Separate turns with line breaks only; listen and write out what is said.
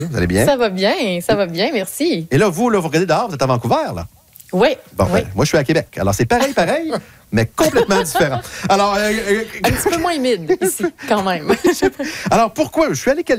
Vous allez bien?
Ça va bien, merci.
Et là, vous regardez dehors, vous êtes à Vancouver, là?
Oui.
Bon,
oui.
ben, moi, je suis à Québec. Alors, c'est pareil, mais complètement différent. Alors,
Un petit peu moins humide ici, quand même.
alors pourquoi? Je suis allé